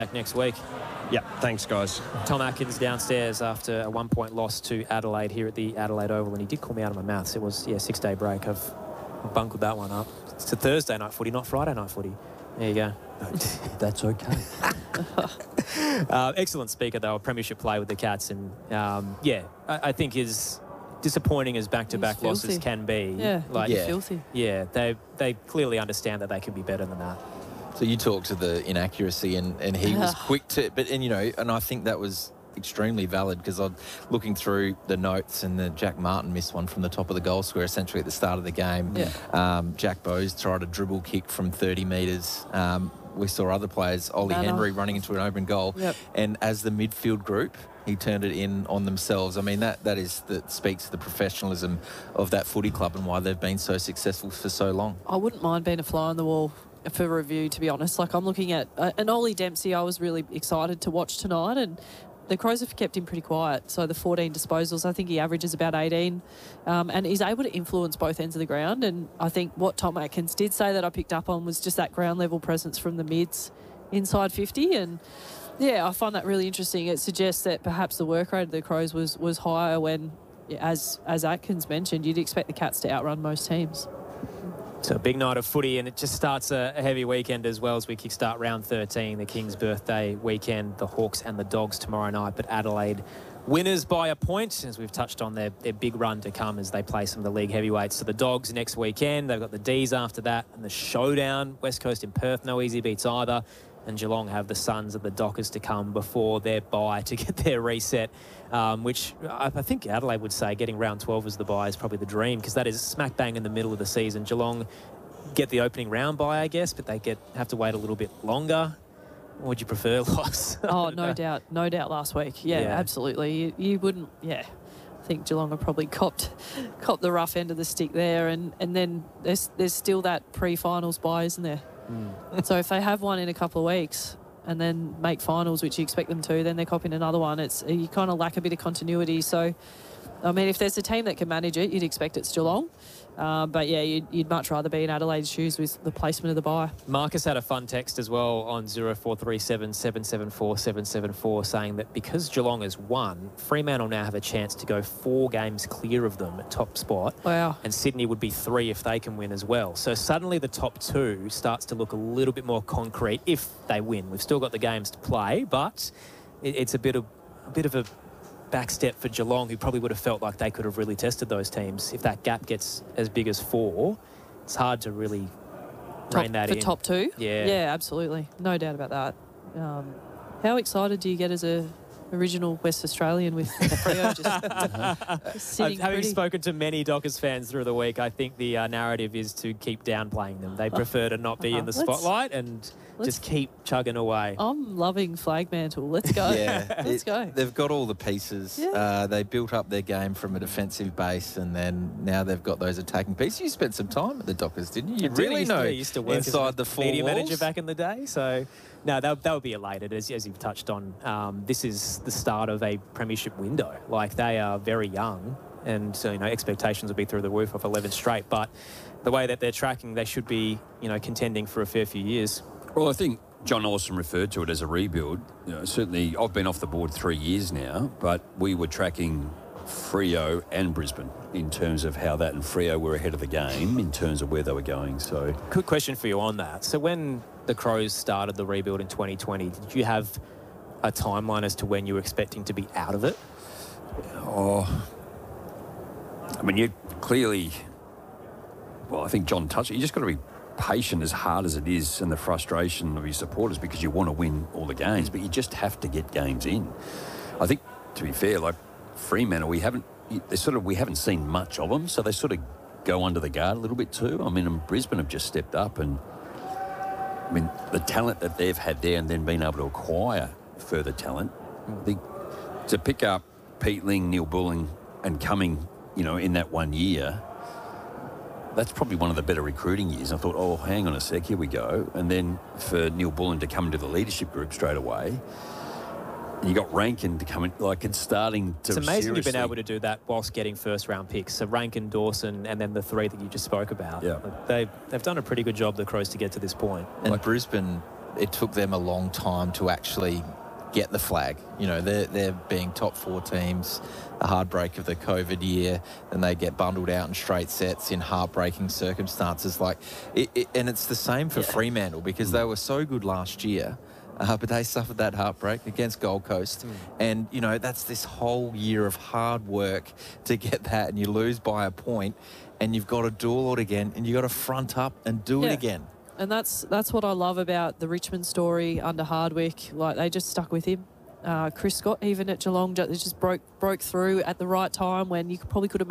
Back next week. Yeah, thanks, guys. Tom Atkins downstairs after a 1-point loss to Adelaide here at the Adelaide Oval, and he did call me out of my mouths. It was, 6-day break. I've bungled that one up. It's a Thursday night footy, not Friday night footy. There you go. That's okay. Excellent speaker, though, premiership play with the Cats. And, I think as disappointing as back-to-back losses can be. Yeah, filthy. Yeah, they clearly understand that they can be better than that. So you talked to the inaccuracy, and he was quick to, and I think that was extremely valid, because I'm looking through the notes, and the Jack Martin missed one from the top of the goal square essentially at the start of the game. Yeah. Jack Bowes tried a dribble kick from 30 metres. We saw other players, Ollie Henry running into an open goal, and as the midfield group, he turned it in on themselves. I mean, that speaks to the professionalism of that footy club and why they've been so successful for so long. I wouldn't mind being a fly on the wall for review, to be honest. Like, I'm looking at an Ollie Dempsey. I was really excited to watch tonight, and the Crows have kept him pretty quiet. So the 14 disposals, I think he averages about 18, and he's able to influence both ends of the ground. And I think what Tom Atkins did say that I picked up on was just that ground level presence from the mids inside 50. And yeah, I find that really interesting. It suggests that perhaps the work rate of the Crows was higher when, as Atkins mentioned, you'd expect the Cats to outrun most teams. So a big night of footy, and it just starts a heavy weekend as well as we kickstart round 13, the King's birthday weekend, the Hawks and the Dogs tomorrow night, but Adelaide winners by a point, as we've touched on their big run to come as they play some of the league heavyweights. So the Dogs next weekend, they've got the D's after that, and the showdown, West Coast in Perth, no easy beats either. And Geelong have the Suns and the Dockers to come before their bye to get their reset, which I think Adelaide would say getting round 12 as the bye is probably the dream, because that is smack bang in the middle of the season. Geelong get the opening round bye, I guess, but they have to wait a little bit longer. What would you prefer, Loss? Oh, no doubt last week. Yeah, absolutely. You wouldn't, I think Geelong have probably copped the rough end of the stick there, and then there's still that pre-finals bye, isn't there? So if they have one in a couple of weeks and then make finals, which you expect them to, then they're copping another one. You kind of lack a bit of continuity. So, I mean, if there's a team that can manage it, you'd expect it's Geelong. But yeah, you'd much rather be in Adelaide's shoes with the placement of the bye. Marcus had a fun text as well on 0437 774 774 saying that because Geelong has won, Fremantle now have a chance to go 4 games clear of them at top spot. Wow. And Sydney would be 3 if they can win as well. So suddenly the top 2 starts to look a little bit more concrete if they win. We've still got the games to play, but it's a bit of a backstep for Geelong, who probably would have felt like they could have really tested those teams. If that gap gets as big as 4, it's hard to really rein that in. For top 2? Yeah. Yeah, absolutely. No doubt about that. How excited do you get as a original West Australian with Freo just sitting Having spoken to many Dockers fans through the week, I think the narrative is to keep downplaying them. They prefer to not be in the spotlight and just keep chugging away. I'm loving Flagmantle. Let's go. Yeah, let's go. They've got all the pieces. Yeah. They built up their game from a defensive base, and then now they've got those attacking pieces. You spent some time at the Dockers, didn't you? You really know used to work inside the four media walls. manager back in the day. So, no, they'll be elated, as you've touched on. This is the start of a premiership window. Like, they are very young, and so, expectations will be through the roof off 11 straight. But the way that they're tracking, they should be, contending for a fair few years. Well, I think John Olsen referred to it as a rebuild. Certainly, I've been off the board 3 years now, but we were tracking Freo and Brisbane in terms of how that and Freo were ahead of the game in terms of where they were going. So, quick question for you on that. So when the Crows started the rebuild in 2020, did you have a timeline as to when you were expecting to be out of it? I mean, you clearly... Well, I think John touched it. You just got to be patient, as hard as it is, and the frustration of your supporters, because you want to win all the games, but you just have to get games in. I think, to be fair, like Fremantle, we haven't seen much of them, so they sort of go under the guard a little bit too. I mean, and Brisbane have just stepped up, and I mean, the talent that they've had there, and then being able to acquire further talent, to pick up Peatling, Neil Bullen, and Cumming, in that 1 year. That's probably one of the better recruiting years. I thought, oh, hang on a sec, here we go. And then for Neil Bullen to come into the leadership group straight away, and you got Rankin to come in, like, it's starting to... It's amazing you've been able to do that whilst getting first-round picks. So Rankin, Dawson, and then the 3 that you just spoke about. Yeah. They've done a pretty good job, the Crows, to get to this point. And Brisbane it took them a long time to actually get the flag. You know, they're being top 4 teams, the heartbreak of the COVID year, and they get bundled out in straight sets in heartbreaking circumstances. Like, and it's the same for Fremantle, because they were so good last year, but they suffered that heartbreak against Gold Coast. And, you know, that's this whole year of hard work to get that, and you lose by a point, and you've got to do all it again, and you've got to front up and do it again. And that's what I love about the Richmond story under Hardwick. Like, they just stuck with him. Chris Scott, even at Geelong, just broke through at the right time when you probably could have